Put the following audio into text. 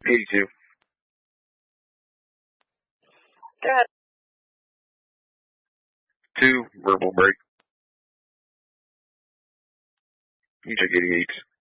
82. Go ahead. 2 verbal break. You took 88.